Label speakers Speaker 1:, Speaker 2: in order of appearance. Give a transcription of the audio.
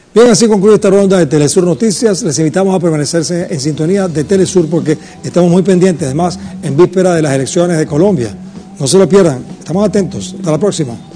Speaker 1: Bien, así concluye esta ronda de Telesur Noticias. Les invitamos a permanecerse en sintonía de Telesur porque estamos muy pendientes, además, en víspera de las elecciones de Colombia. No se lo pierdan, estamos atentos. Hasta la próxima.